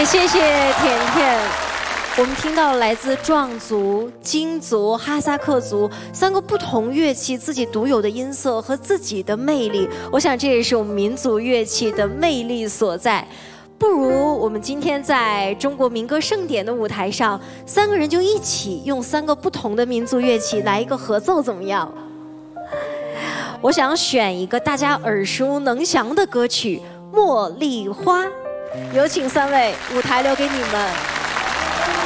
谢谢甜甜。我们听到来自壮族、京族、哈萨克族3个不同乐器自己独有的音色和自己的魅力，我想这也是我们民族乐器的魅力所在。不如我们今天在中国民歌盛典的舞台上，3个人就一起用3个不同的民族乐器来一个合奏，怎么样？我想选一个大家耳熟能详的歌曲《茉莉花》，有请3位，舞台留给你们。